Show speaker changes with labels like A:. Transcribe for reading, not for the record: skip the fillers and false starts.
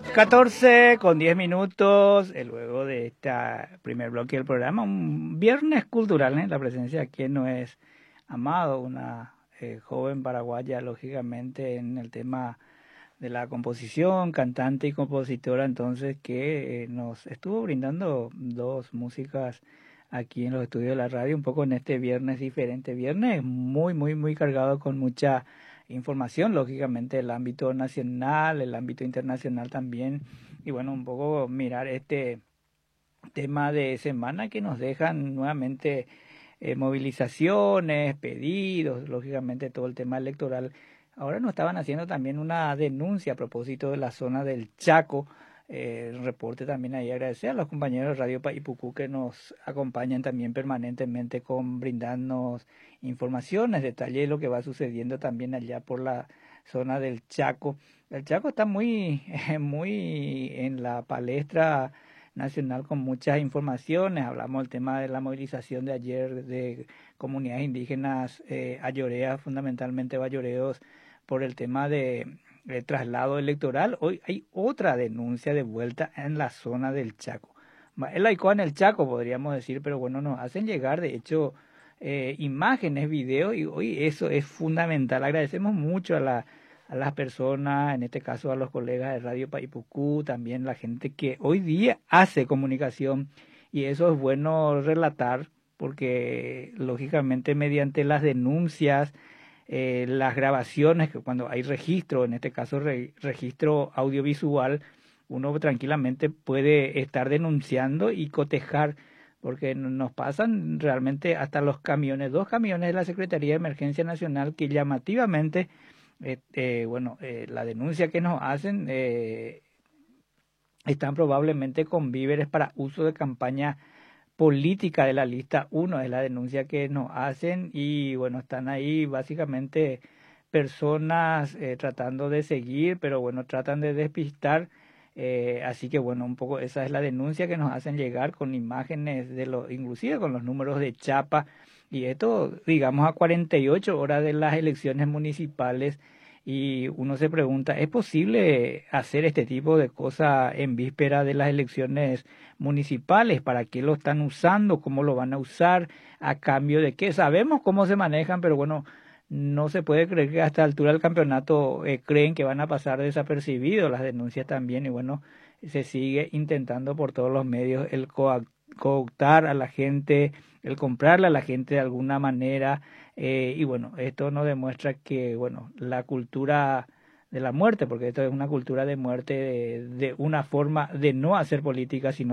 A: 14:10, luego de este primer bloque del programa, un viernes cultural, la presencia aquí no es Amado, una joven paraguaya, lógicamente, en el tema de la composición, cantante y compositora, entonces, que nos estuvo brindando dos músicas aquí en los estudios de la radio, un poco en este viernes diferente, viernes muy cargado con mucha información, lógicamente el ámbito nacional, el ámbito internacional también, y bueno, un poco mirar este tema de semana que nos dejan nuevamente movilizaciones, pedidos, lógicamente todo el tema electoral. Ahora nos estaban haciendo también una denuncia a propósito de la zona del Chaco. El reporte también ahí, agradecer a los compañeros de Radio Paipucú que nos acompañan también permanentemente con brindarnos informaciones, detalles de lo que va sucediendo también allá por la zona del Chaco. El Chaco está muy en la palestra nacional con muchas informaciones. Hablamos del tema de la movilización de ayer de comunidades indígenas ayoreas, fundamentalmente bayoreos, por el tema de traslado electoral. Hoy hay otra denuncia de vuelta en la zona del Chaco. El laico en el Chaco, podríamos decir, pero bueno, nos hacen llegar, de hecho, imágenes, videos, y hoy eso es fundamental. Agradecemos mucho a las personas, en este caso a los colegas de Radio Paipucú, también la gente que hoy día hace comunicación, y eso es bueno relatar, porque lógicamente mediante las denuncias, las grabaciones, que cuando hay registro, en este caso registro audiovisual, uno tranquilamente puede estar denunciando y cotejar, porque nos pasan realmente hasta los camiones, 2 camiones de la Secretaría de Emergencia Nacional que llamativamente, la denuncia que nos hacen están probablemente con víveres para uso de campaña política de la lista 1, es la denuncia que nos hacen, y bueno, están ahí básicamente personas tratando de seguir, pero bueno, tratan de despistar, así que bueno, un poco esa es la denuncia que nos hacen llegar con imágenes inclusive con los números de chapa, y esto digamos a 48 horas de las elecciones municipales. Y uno se pregunta, ¿es posible hacer este tipo de cosas en víspera de las elecciones municipales? ¿Para qué lo están usando? ¿Cómo lo van a usar? ¿A cambio de qué? Sabemos cómo se manejan, pero bueno, no se puede creer que a esta altura del campeonato creen que van a pasar desapercibidos las denuncias también, y bueno, se sigue intentando por todos los medios el cooptar a la gente, el comprarle a la gente de alguna manera, y bueno, esto nos demuestra que, bueno, la cultura de la muerte, porque esto es una cultura de muerte, de una forma de no hacer política, sino